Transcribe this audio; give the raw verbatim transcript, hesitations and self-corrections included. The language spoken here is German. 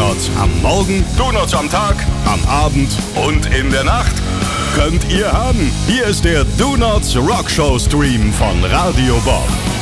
Donuts am Morgen, Donuts am Tag, am Abend und in der Nacht. könnt ihr haben. Hier ist der Donuts Rockshow Stream von Radio Bob.